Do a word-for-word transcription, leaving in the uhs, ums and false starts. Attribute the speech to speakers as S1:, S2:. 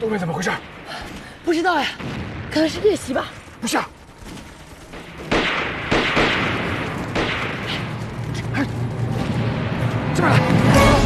S1: 东面怎么回事？
S2: 不知道呀，可能是夜袭吧。
S1: 不是啊，这边来。